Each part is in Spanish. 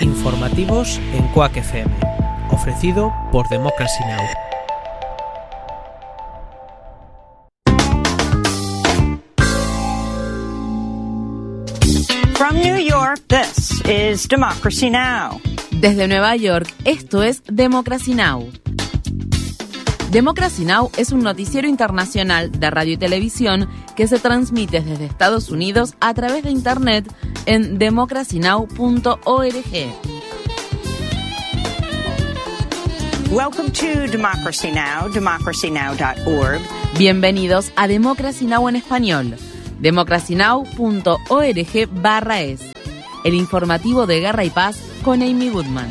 informativos en Quack FM, ofrecido por Democracy Now! From New York, this is Democracy Now! Desde Nueva York, esto es Democracy Now! Democracy Now! Es un noticiero internacional de radio y televisión que se transmite desde Estados Unidos a través de Internet en democracynow.org. Welcome to Democracy Now!, democracynow.org. Bienvenidos a Democracy Now! En español, democracynow.org/es. El informativo de Guerra y Paz con Amy Goodman.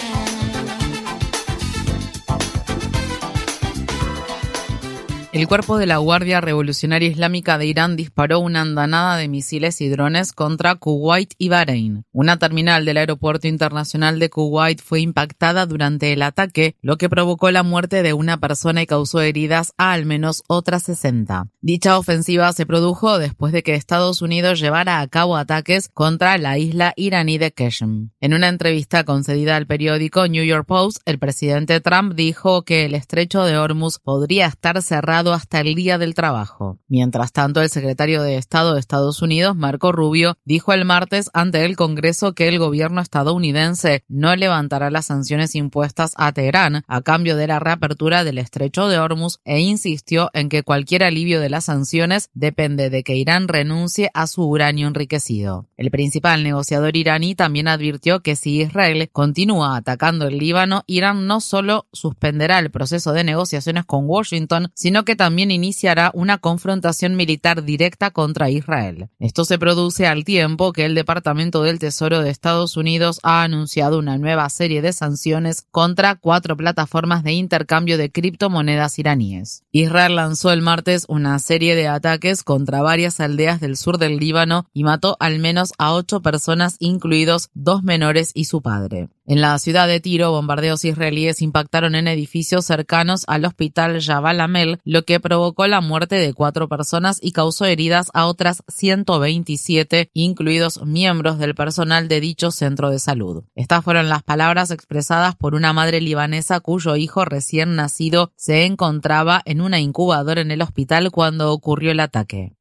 El cuerpo de la Guardia Revolucionaria Islámica de Irán disparó una andanada de misiles y drones contra Kuwait y Bahrein. Una terminal del Aeropuerto Internacional de Kuwait fue impactada durante el ataque, lo que provocó la muerte de una persona y causó heridas a al menos otras 60. Dicha ofensiva se produjo después de que Estados Unidos llevara a cabo ataques contra la isla iraní de Qeshm. En una entrevista concedida al periódico New York Post, el presidente Trump dijo que el estrecho de Hormuz podría estar cerrado hasta el Día del Trabajo. Mientras tanto, el secretario de Estado de Estados Unidos, Marco Rubio, dijo el martes ante el Congreso que el gobierno estadounidense no levantará las sanciones impuestas a Teherán a cambio de la reapertura del estrecho de Hormuz e insistió en que cualquier alivio de las sanciones depende de que Irán renuncie a su uranio enriquecido. El principal negociador iraní también advirtió que si Israel continúa atacando el Líbano, Irán no solo suspenderá el proceso de negociaciones con Washington, sino que también iniciará una confrontación militar directa contra Israel. Esto se produce al tiempo que el Departamento del Tesoro de Estados Unidos ha anunciado una nueva serie de sanciones contra 4 plataformas de intercambio de criptomonedas iraníes. Israel lanzó el martes una serie de ataques contra varias aldeas del sur del Líbano y mató al menos a 8 personas, incluidos 2 menores y su padre. En la ciudad de Tiro, bombardeos israelíes impactaron en edificios cercanos al hospital Jabal Amel, lo que provocó la muerte de 4 personas y causó heridas a otras 127, incluidos miembros del personal de dicho centro de salud. Estas fueron las palabras expresadas por una madre libanesa cuyo hijo recién nacido se encontraba en una incubadora en el hospital cuando ocurrió el ataque.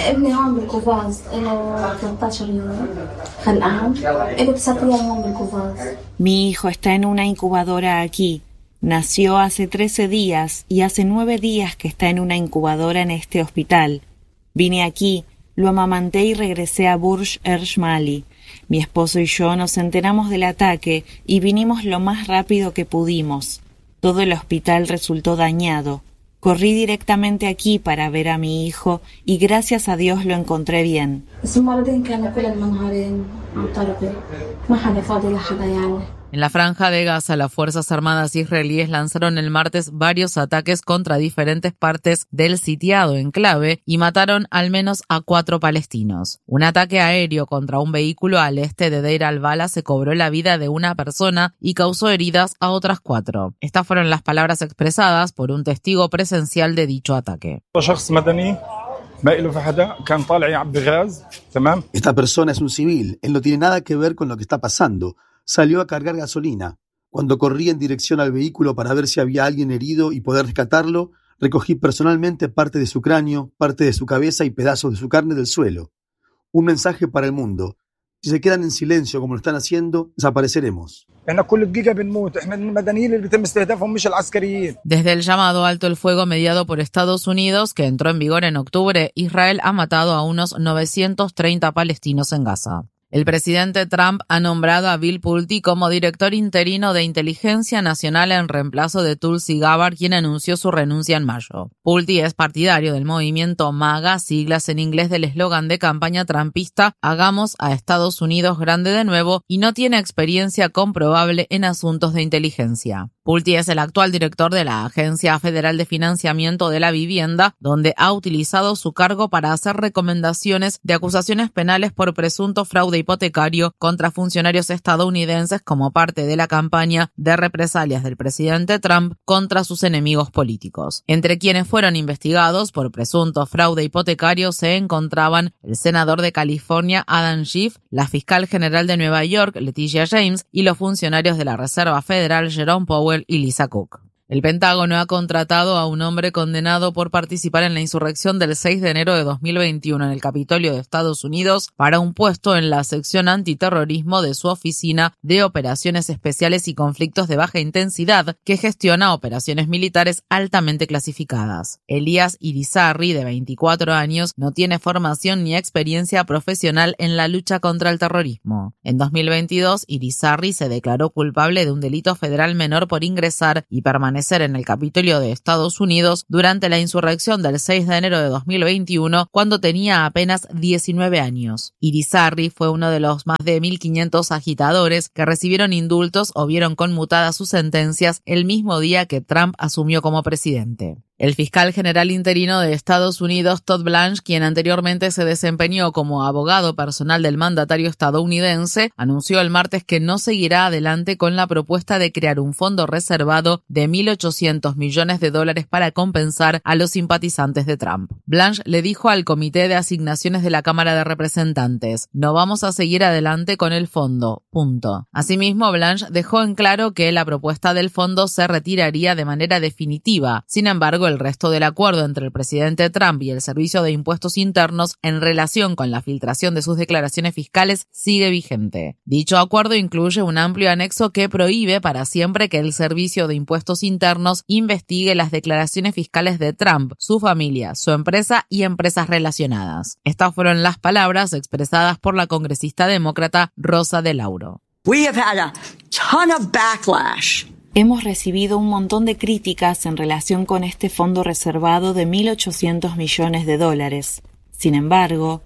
Mi hijo está en una incubadora aquí. Nació hace 13 días y hace 9 días que está en una incubadora en este hospital. Vine aquí, lo amamanté y regresé a Burj Ershmali. Mi esposo y yo nos enteramos del ataque y vinimos lo más rápido que pudimos. Todo el hospital resultó dañado. Corrí directamente aquí para ver a mi hijo y gracias a Dios lo encontré bien. En la Franja de Gaza, las Fuerzas Armadas israelíes lanzaron el martes varios ataques contra diferentes partes del sitiado enclave y mataron al menos a 4 palestinos. Un ataque aéreo contra un vehículo al este de Deir al-Bala se cobró la vida de una persona y causó heridas a otras 4. Estas fueron las palabras expresadas por un testigo presencial de dicho ataque. Esta persona es un civil, él no tiene nada que ver con lo que está pasando. Salió a cargar gasolina. Cuando corrí en dirección al vehículo para ver si había alguien herido y poder rescatarlo, recogí personalmente parte de su cráneo, parte de su cabeza y pedazos de su carne del suelo. Un mensaje para el mundo. Si se quedan en silencio como lo están haciendo, desapareceremos. Desde el llamado alto el fuego mediado por Estados Unidos, que entró en vigor en octubre, Israel ha matado a unos 930 palestinos en Gaza. El presidente Trump ha nombrado a Bill Pulte como director interino de Inteligencia Nacional en reemplazo de Tulsi Gabbard, quien anunció su renuncia en mayo. Pulte es partidario del movimiento MAGA, siglas en inglés del eslogan de campaña trumpista «Hagamos a Estados Unidos grande de nuevo», y no tiene experiencia comprobable en asuntos de inteligencia. Pulte es el actual director de la Agencia Federal de Financiamiento de la Vivienda, donde ha utilizado su cargo para hacer recomendaciones de acusaciones penales por presunto fraude hipotecario contra funcionarios estadounidenses como parte de la campaña de represalias del presidente Trump contra sus enemigos políticos. Entre quienes fueron investigados por presunto fraude hipotecario se encontraban el senador de California Adam Schiff, la fiscal general de Nueva York Letitia James y los funcionarios de la Reserva Federal Jerome Powell y Lisa Cook. El Pentágono ha contratado a un hombre condenado por participar en la insurrección del 6 de enero de 2021 en el Capitolio de Estados Unidos para un puesto en la sección antiterrorismo de su Oficina de Operaciones Especiales y Conflictos de Baja Intensidad, que gestiona operaciones militares altamente clasificadas. Elías Irizarry, de 24 años, no tiene formación ni experiencia profesional en la lucha contra el terrorismo. En 2022, Irizarry se declaró culpable de un delito federal menor por ingresar y permanecer en el Capitolio de Estados Unidos durante la insurrección del 6 de enero de 2021, cuando tenía apenas 19 años. Irizarry fue uno de los más de 1.500 agitadores que recibieron indultos o vieron conmutadas sus sentencias el mismo día que Trump asumió como presidente. El fiscal general interino de Estados Unidos, Todd Blanche, quien anteriormente se desempeñó como abogado personal del mandatario estadounidense, anunció el martes que no seguirá adelante con la propuesta de crear un fondo reservado de $1.800 millones para compensar a los simpatizantes de Trump. Blanche le dijo al Comité de Asignaciones de la Cámara de Representantes: "No vamos a seguir adelante con el fondo. Punto". Asimismo, Blanche dejó en claro que la propuesta del fondo se retiraría de manera definitiva. Sin embargo, el resto del acuerdo entre el presidente Trump y el Servicio de Impuestos Internos en relación con la filtración de sus declaraciones fiscales sigue vigente. Dicho acuerdo incluye un amplio anexo que prohíbe para siempre que el Servicio de Impuestos Internos investigue las declaraciones fiscales de Trump, su familia, su empresa y empresas relacionadas. Estas fueron las palabras expresadas por la congresista demócrata Rosa DeLauro. We have had a ton of backlash. Hemos recibido un montón de críticas en relación con este fondo reservado de $1.800 millones. Sin embargo,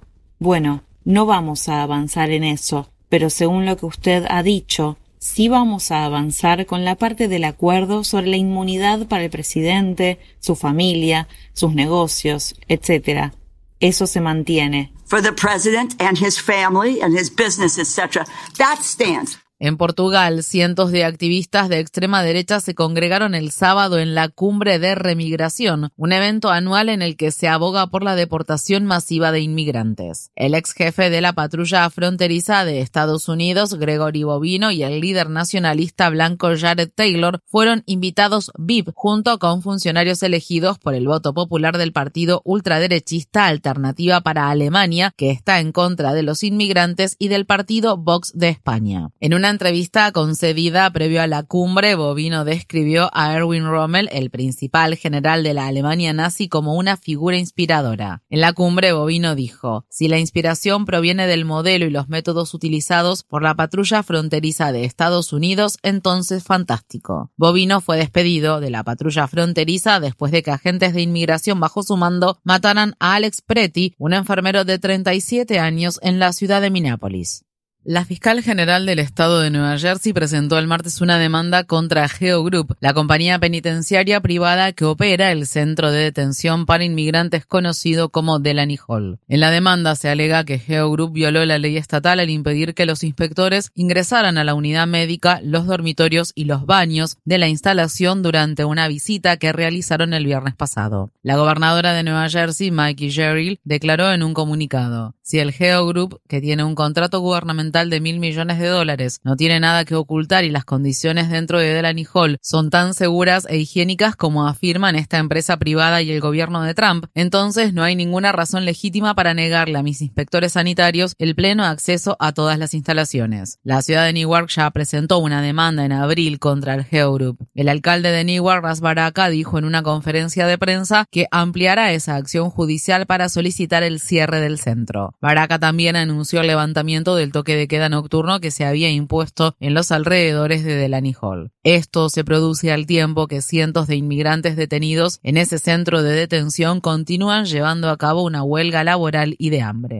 no vamos a avanzar en eso, pero según lo que usted ha dicho, sí vamos a avanzar con la parte del acuerdo sobre la inmunidad para el presidente, su familia, sus negocios, etc. Eso se mantiene. For the president and his family and his business, etc. That stands. En Portugal, cientos de activistas de extrema derecha se congregaron el sábado en la Cumbre de Remigración, un evento anual en el que se aboga por la deportación masiva de inmigrantes. El ex jefe de la patrulla fronteriza de Estados Unidos, Gregory Bovino, y el líder nacionalista blanco Jared Taylor fueron invitados VIP junto con funcionarios elegidos por el voto popular del partido ultraderechista Alternativa para Alemania, que está en contra de los inmigrantes, y del partido Vox de España. En una entrevista concedida previo a la cumbre, Bovino describió a Erwin Rommel, el principal general de la Alemania nazi, como una figura inspiradora. En la cumbre, Bovino dijo: "Si la inspiración proviene del modelo y los métodos utilizados por la patrulla fronteriza de Estados Unidos, entonces fantástico". Bovino fue despedido de la patrulla fronteriza después de que agentes de inmigración bajo su mando mataran a Alex Preti, un enfermero de 37 años en la ciudad de Minneapolis. La fiscal general del estado de Nueva Jersey presentó el martes una demanda contra Geo Group, la compañía penitenciaria privada que opera el centro de detención para inmigrantes conocido como Delaney Hall. En la demanda se alega que Geo Group violó la ley estatal al impedir que los inspectores ingresaran a la unidad médica, los dormitorios y los baños de la instalación durante una visita que realizaron el viernes pasado. La gobernadora de Nueva Jersey, Maggie Jerry, declaró en un comunicado: "Si el Geo Group, que tiene un contrato gubernamental de $1.000 millones, no tiene nada que ocultar y las condiciones dentro de Delaney Hall son tan seguras e higiénicas como afirman esta empresa privada y el gobierno de Trump, entonces no hay ninguna razón legítima para negarle a mis inspectores sanitarios el pleno acceso a todas las instalaciones". La ciudad de Newark ya presentó una demanda en abril contra el Geo Group. El alcalde de Newark, Ras Baraka, dijo en una conferencia de prensa que ampliará esa acción judicial para solicitar el cierre del centro. Baraka también anunció el levantamiento del toque de queda nocturno que se había impuesto en los alrededores de Delaney Hall. Esto se produce al tiempo que cientos de inmigrantes detenidos en ese centro de detención continúan llevando a cabo una huelga laboral y de hambre.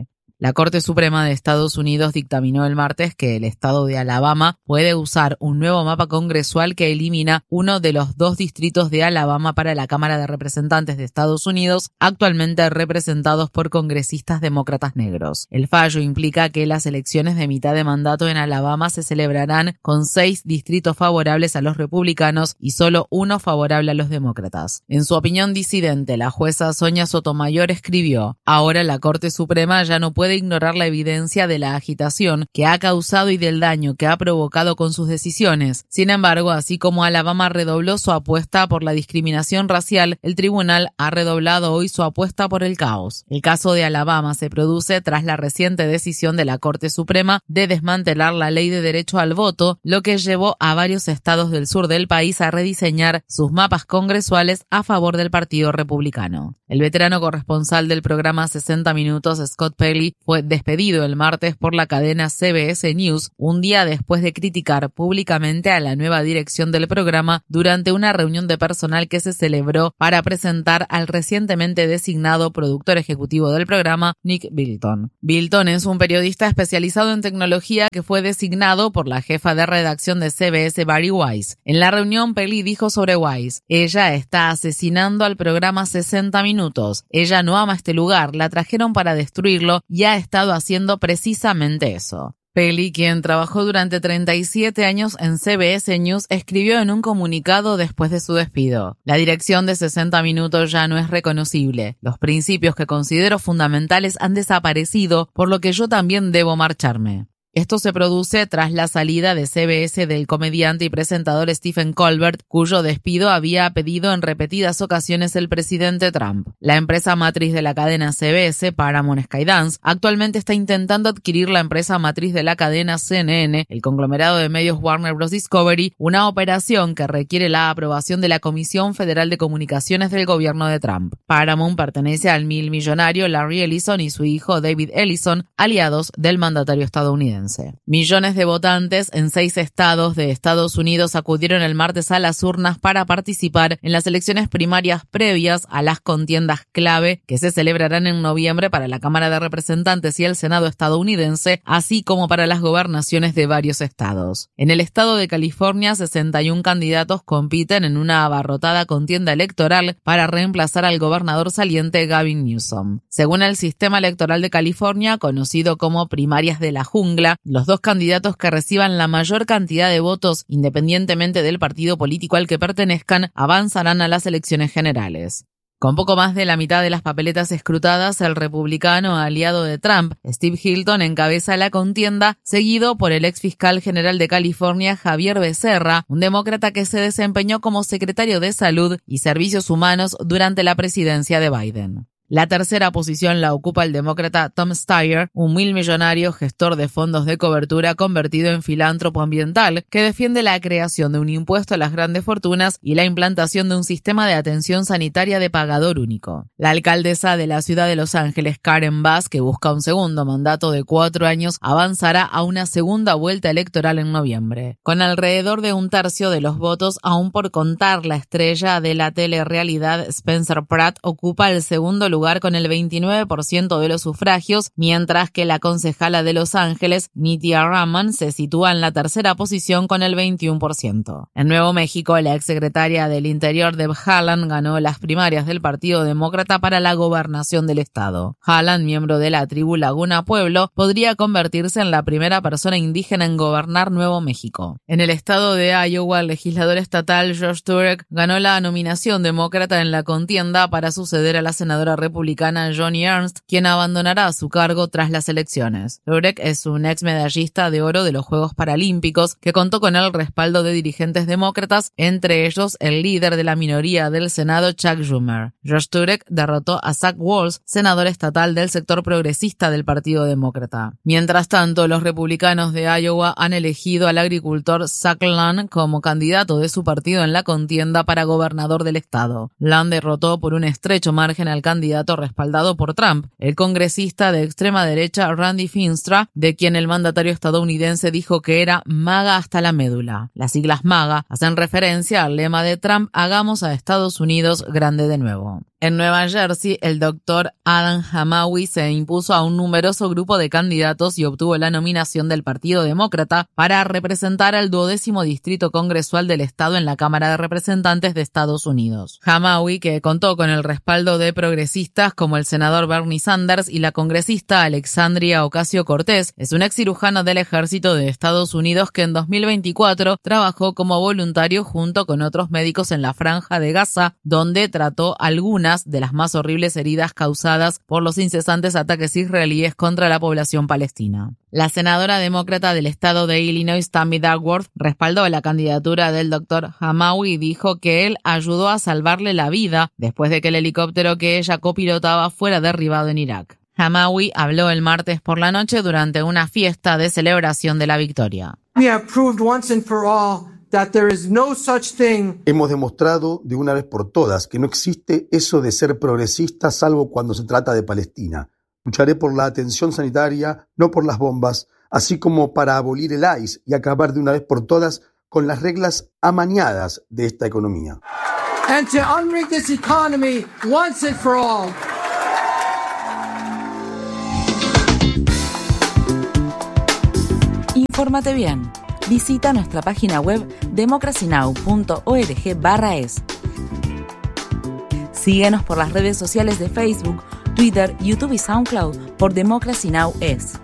La Corte Suprema de Estados Unidos dictaminó el martes que el estado de Alabama puede usar un nuevo mapa congresual que elimina uno de los 2 distritos de Alabama para la Cámara de Representantes de Estados Unidos, actualmente representados por congresistas demócratas negros. El fallo implica que las elecciones de mitad de mandato en Alabama se celebrarán con 6 distritos favorables a los republicanos y solo 1 favorable a los demócratas. En su opinión disidente, la jueza Sonia Sotomayor escribió: "Ahora la Corte Suprema ya no puede ignorar la evidencia de la agitación que ha causado y del daño que ha provocado con sus decisiones. Sin embargo, así como Alabama redobló su apuesta por la discriminación racial, el tribunal ha redoblado hoy su apuesta por el caos. El caso de Alabama se produce tras la reciente decisión de la Corte Suprema de desmantelar la ley de derecho al voto, lo que llevó a varios estados del sur del país a rediseñar sus mapas congresuales a favor del Partido Republicano". El veterano corresponsal del programa 60 Minutos, Scott Pelley, fue despedido el martes por la cadena CBS News un día después de criticar públicamente a la nueva dirección del programa durante una reunión de personal que se celebró para presentar al recientemente designado productor ejecutivo del programa, Nick Bilton. Bilton es un periodista especializado en tecnología que fue designado por la jefa de redacción de CBS, Bari Weiss. En la reunión, Pelley dijo sobre Weiss: "Ella está asesinando al programa 60 Minutos. Ella no ama este lugar, la trajeron para destruirlo y ha estado haciendo precisamente eso". Pelley, quien trabajó durante 37 años en CBS News, escribió en un comunicado después de su despido: "La dirección de 60 Minutos ya no es reconocible. Los principios que considero fundamentales han desaparecido, por lo que yo también debo marcharme". Esto se produce tras la salida de CBS del comediante y presentador Stephen Colbert, cuyo despido había pedido en repetidas ocasiones el presidente Trump. La empresa matriz de la cadena CBS, Paramount Skydance, actualmente está intentando adquirir la empresa matriz de la cadena CNN, el conglomerado de medios Warner Bros. Discovery, una operación que requiere la aprobación de la Comisión Federal de Comunicaciones del gobierno de Trump. Paramount pertenece al millonario Larry Ellison y su hijo David Ellison, aliados del mandatario estadounidense. Millones de votantes en 6 estados de Estados Unidos acudieron el martes a las urnas para participar en las elecciones primarias previas a las contiendas clave que se celebrarán en noviembre para la Cámara de Representantes y el Senado estadounidense, así como para las gobernaciones de varios estados. En el estado de California, 61 candidatos compiten en una abarrotada contienda electoral para reemplazar al gobernador saliente Gavin Newsom. Según el sistema electoral de California, conocido como primarias de la jungla, los 2 candidatos que reciban la mayor cantidad de votos, independientemente del partido político al que pertenezcan, avanzarán a las elecciones generales. Con poco más de la mitad de las papeletas escrutadas, el republicano aliado de Trump, Steve Hilton, encabeza la contienda, seguido por el ex fiscal general de California, Javier Becerra, un demócrata que se desempeñó como secretario de Salud y Servicios Humanos durante la presidencia de Biden. La tercera posición la ocupa el demócrata Tom Steyer, un millonario gestor de fondos de cobertura convertido en filántropo ambiental, que defiende la creación de un impuesto a las grandes fortunas y la implantación de un sistema de atención sanitaria de pagador único. La alcaldesa de la ciudad de Los Ángeles, Karen Bass, que busca un segundo mandato de 4 años, avanzará a una segunda vuelta electoral en noviembre. Con alrededor de 1/3 de los votos aún por contar, la estrella de la telerrealidad Spencer Pratt ocupa el segundo lugar con el 29% de los sufragios, mientras que la concejala de Los Ángeles, Nitya Raman, se sitúa en la tercera posición con el 21%. En Nuevo México, la exsecretaria del Interior, Deb Haaland, ganó las primarias del Partido Demócrata para la gobernación del estado. Haaland, miembro de la tribu Laguna Pueblo, podría convertirse en la primera persona indígena en gobernar Nuevo México. En el estado de Iowa, el legislador estatal Josh Turek ganó la nominación demócrata en la contienda para suceder a la senadora republicana Joni Ernst, quien abandonará su cargo tras las elecciones. Turek es un ex medallista de oro de los Juegos Paralímpicos que contó con el respaldo de dirigentes demócratas, entre ellos el líder de la minoría del Senado, Chuck Schumer. Josh Turek derrotó a Zach Wahls, senador estatal del sector progresista del Partido Demócrata. Mientras tanto, los republicanos de Iowa han elegido al agricultor Zach Lund como candidato de su partido en la contienda para gobernador del estado. Lund derrotó por un estrecho margen al candidato respaldado por Trump, el congresista de extrema derecha Randy Finstra, de quien el mandatario estadounidense dijo que era MAGA hasta la médula. Las siglas MAGA hacen referencia al lema de Trump: hagamos a Estados Unidos grande de nuevo. En Nueva Jersey, el doctor Adam Hamawi se impuso a un numeroso grupo de candidatos y obtuvo la nominación del Partido Demócrata para representar al 12º distrito congresual del estado en la Cámara de Representantes de Estados Unidos. Hamawi, que contó con el respaldo de progresistas como el senador Bernie Sanders y la congresista Alexandria Ocasio-Cortez, es un excirujano del ejército de Estados Unidos que en 2024 trabajó como voluntario junto con otros médicos en la Franja de Gaza, donde trató algunas de las más horribles heridas causadas por los incesantes ataques israelíes contra la población palestina. La senadora demócrata del estado de Illinois, Tammy Duckworth, respaldó la candidatura del doctor Hamawi y dijo que él ayudó a salvarle la vida después de que el helicóptero que ella copilotaba fuera derribado en Irak. Hamawi habló el martes por la noche durante una fiesta de celebración de la victoria. We have proved once and for all that there is no such thing. Hemos demostrado de una vez por todas que no existe eso de ser progresista salvo cuando se trata de Palestina. Lucharé por la atención sanitaria, no por las bombas, así como para abolir el ICE y acabar de una vez por todas con las reglas amañadas de esta economía. And to unrig this economy once and for all. Infórmate bien. Visita nuestra página web democracynow.org/es. Síguenos por las redes sociales de Facebook, Twitter, YouTube y SoundCloud por Democracy Now! Es.